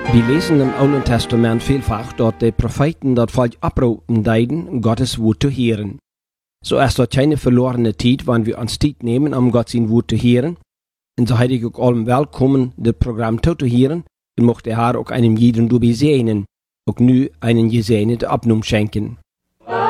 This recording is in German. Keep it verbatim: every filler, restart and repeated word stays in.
Wir lesen im Alten Testament vielfach, dort die Propheten dort Volk abrufen deiden, Gottes Wort zu hören. So ist dort keine verlorene Zeit, wann wir uns Zeit nehmen, um Gott sein Wort zu hören. Und so heide ich auch allem willkommen, das Programm zu hören. Und mochte er auch einem jeden dabei segnen, auch nu einen gesegneten Abnum schenken.